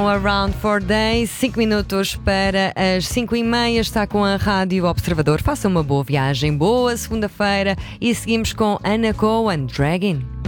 Around for Days, 5 minutos para as 5h30, está com a Rádio Observador. Faça uma boa viagem, boa segunda-feira e seguimos com Ana Cohen, Dragging.